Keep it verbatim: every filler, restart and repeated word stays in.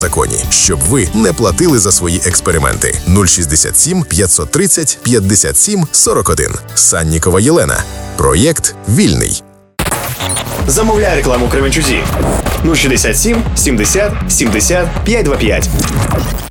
законі, щоб ви не платили за свої експерименти. нуль шістдесят сім п'ятсот тридцять п'ятдесят сім сорок один. Саннікова Єлена. Проєкт «Вільний». Замовляй рекламу в Кременчузі. нуль шістдесят сім сімдесят сімдесят п'ятсот двадцять п'ять.